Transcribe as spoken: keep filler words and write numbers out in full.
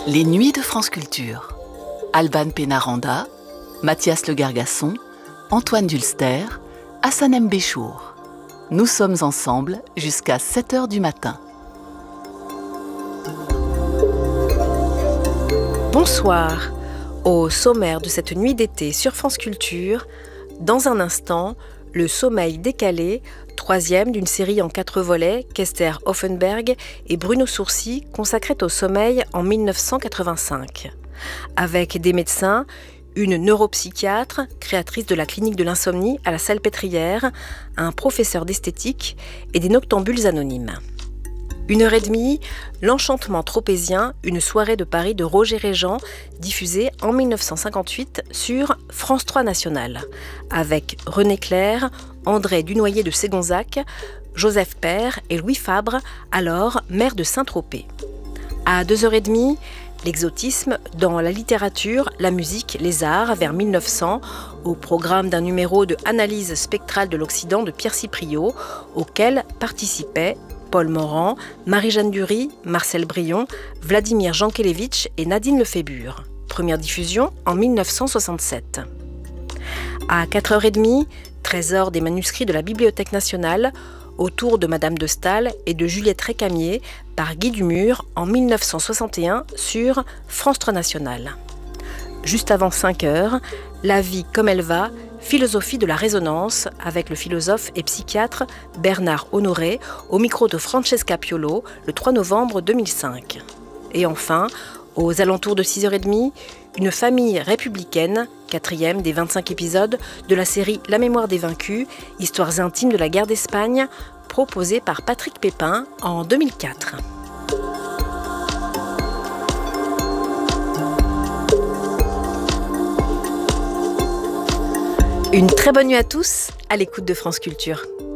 Les Nuits de France Culture. Alban Pénaranda, Mathias Le Gargasson, Antoine Dulster, Hassanem Béchour. Nous sommes ensemble jusqu'à sept heures du matin. Bonsoir. Au sommaire de cette nuit d'été sur France Culture, dans un instant, Le sommeil décalé, troisième d'une série en quatre volets qu'Esther Hoffenberg et Bruno Sourcy consacraient au sommeil en dix-neuf cent quatre-vingt-cinq. Avec des médecins, une neuropsychiatre, créatrice de la clinique de l'insomnie à la Salpêtrière, un professeur d'esthétique et des noctambules anonymes. Une heure et demie, L'Enchantement tropézien, une soirée de Paris de Roger Régent, diffusée en dix-neuf cent cinquante-huit sur France trois National, avec René Clair, André Dunoyer de Ségonzac, Joseph Père et Louis Fabre, alors maire de Saint-Tropez. À deux heures trente, l'exotisme dans la littérature, la musique, les arts, vers mille neuf cents, au programme d'un numéro de Analyse spectrale de l'Occident de Pierre Cipriot, auquel participaient Paul Morand, Marie-Jeanne Dury, Marcel Brion, Vladimir Jankélévitch et Nadine Lefébure. Première diffusion en dix-neuf cent soixante-sept. À quatre heures trente, Trésor des manuscrits de la Bibliothèque nationale, autour de Madame de Staël et de Juliette Récamier, par Guy Dumur en dix-neuf cent soixante et un sur France trois National. Juste avant cinq heures, La vie comme elle va, philosophie de la résonance, avec le philosophe et psychiatre Bernard Honoré, au micro de Francesca Piolo, le trois novembre deux mille cinq. Et enfin, aux alentours de six heures trente, Une famille républicaine, quatrième des vingt-cinq épisodes de la série La mémoire des vaincus, histoires intimes de la guerre d'Espagne, proposée par Patrick Pépin en deux mille quatre. Une très bonne nuit à tous, à l'écoute de France Culture.